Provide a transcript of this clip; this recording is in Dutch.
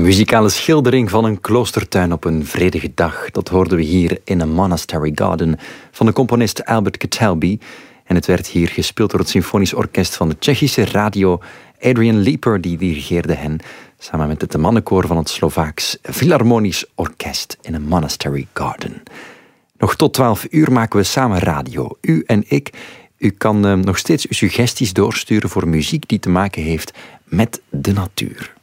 muzikale schildering van een kloostertuin op een vredige dag. Dat hoorden we hier in A Monastery Garden van de componist Albert Catalby. En het werd hier gespeeld door het symfonisch orkest van de Tsjechische radio. Adrian Lieper die dirigeerde hen, samen met het mannenkoor van het Slovaaks Philharmonisch Orkest in A Monastery Garden. Nog tot 12 uur maken we samen radio, u en ik. U kan nog steeds uw suggesties doorsturen voor muziek die te maken heeft met de natuur.